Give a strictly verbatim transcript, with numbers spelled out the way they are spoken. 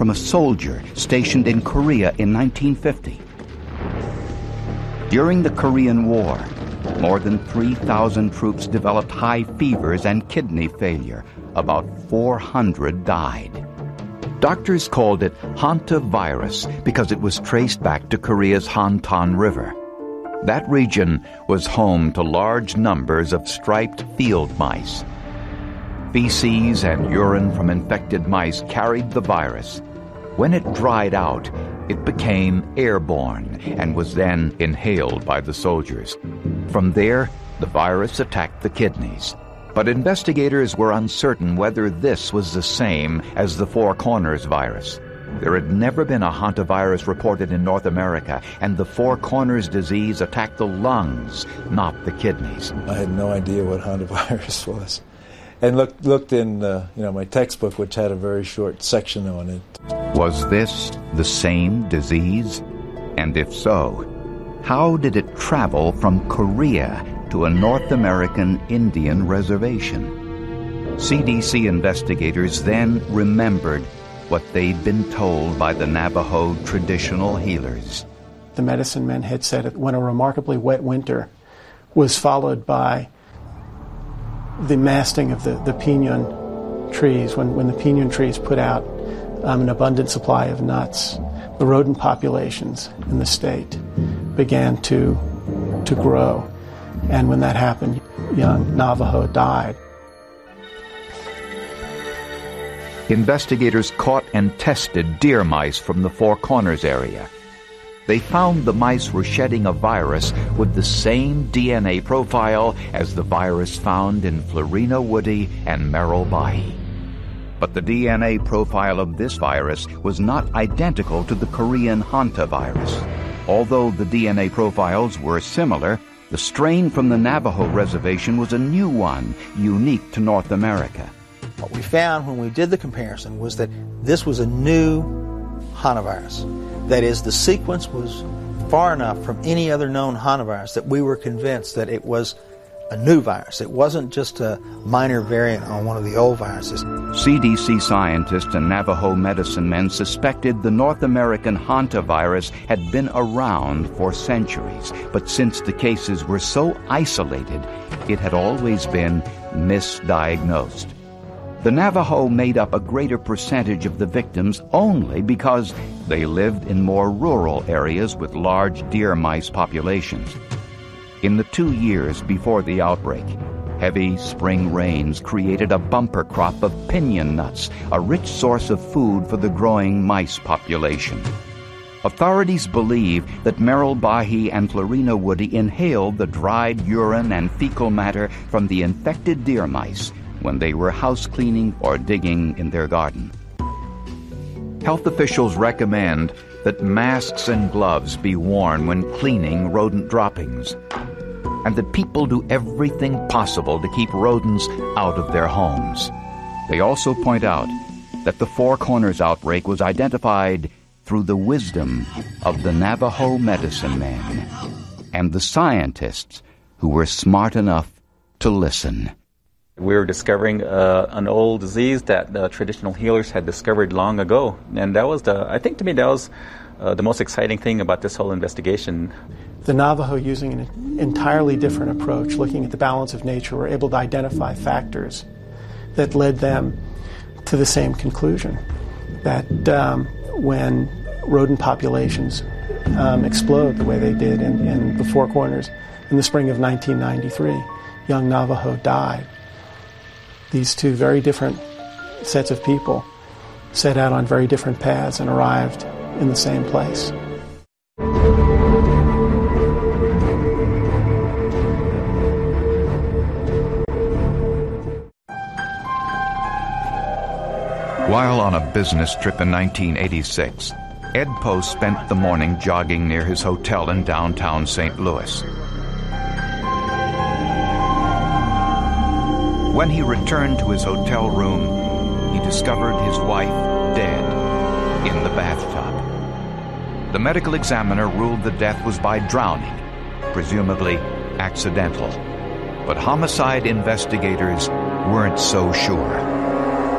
from a soldier stationed in Korea in nineteen fifty. During the Korean War, more than three thousand troops developed high fevers and kidney failure. About four hundred died. Doctors called it hantavirus because it was traced back to Korea's Hantan River. That region was home to large numbers of striped field mice. Feces and urine from infected mice carried the virus. When it dried out, it became airborne and was then inhaled by the soldiers. From there, the virus attacked the kidneys. But investigators were uncertain whether this was the same as the Four Corners virus. There had never been a hantavirus reported in North America, and the Four Corners disease attacked the lungs, not the kidneys. I had no idea what hantavirus was. And looked, looked in uh, you know, my textbook, which had a very short section on it. Was this the same disease? And if so, how did it travel from Korea to a North American Indian reservation? C D C investigators then remembered what they'd been told by the Navajo traditional healers. The medicine men had said that when a remarkably wet winter was followed by the masting of the, the pinon trees, when, when the pinon trees put out um, an abundant supply of nuts, the rodent populations in the state began to, to grow. And when that happened, young Navajo died. Investigators caught and tested deer mice from the Four Corners area. They found the mice were shedding a virus with the same D N A profile as the virus found in Florina woodi and Merrill Bahi. But the D N A profile of this virus was not identical to the Korean hantavirus. Although the D N A profiles were similar, the strain from the Navajo reservation was a new one, unique to North America. What we found when we did the comparison was that this was a new hantavirus. That is, the sequence was far enough from any other known hantavirus that we were convinced that it was a new virus. It wasn't just a minor variant on one of the old viruses. C D C scientists and Navajo medicine men suspected the North American hantavirus had been around for centuries, but since the cases were so isolated, it had always been misdiagnosed. The Navajo made up a greater percentage of the victims only because they lived in more rural areas with large deer mice populations. In the two years before the outbreak, heavy spring rains created a bumper crop of pinon nuts, a rich source of food for the growing mice population. Authorities believe that Merrill Bahi and Florina woodi inhaled the dried urine and fecal matter from the infected deer mice when they were house cleaning or digging in their garden. Health officials recommend that masks and gloves be worn when cleaning rodent droppings, and that people do everything possible to keep rodents out of their homes. They also point out that the Four Corners outbreak was identified through the wisdom of the Navajo medicine men and the scientists who were smart enough to listen. We're discovering uh, an old disease that the traditional healers had discovered long ago. And that was the, I think to me, that was uh, the most exciting thing about this whole investigation. The Navajo, using an entirely different approach, looking at the balance of nature, were able to identify factors that led them to the same conclusion, that um, when rodent populations um, explode the way they did in, in the Four Corners in the spring of nineteen ninety-three, young Navajo died. These two very different sets of people set out on very different paths and arrived in the same place. While on a business trip in nineteen eighty-six, Ed Poe spent the morning jogging near his hotel in downtown Saint Louis. When he returned to his hotel room, he discovered his wife dead in the bathtub. The medical examiner ruled the death was by drowning, presumably accidental. But homicide investigators weren't so sure.